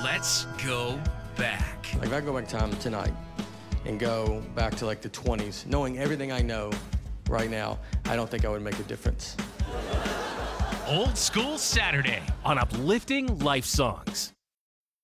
Let's go back. Like if I go back time tonight and go back to like the 20s, knowing everything I know right now, I don't think I would make a difference. Old School Saturday On Uplifting Life Songs.